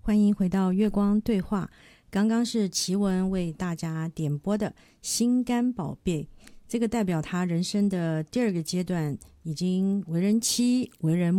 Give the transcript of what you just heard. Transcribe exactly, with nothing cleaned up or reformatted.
欢迎回到月光对话。刚刚是奇文为大家点播的心肝宝贝，这个代表他人生的第二个阶段，已经为人妻、为人